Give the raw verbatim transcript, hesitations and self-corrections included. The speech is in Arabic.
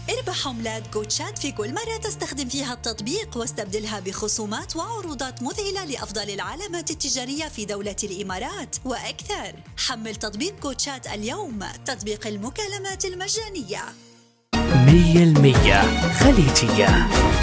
اربح عملات جوتشات في كل مرة تستخدم فيها التطبيق، واستبدلها بخصومات وعروضات مذهلة لأفضل العلامات التجارية في دولة الإمارات وأكثر. حمل تطبيق جوتشات اليوم، تطبيق المكالمات المجانية. مية المية خليجية.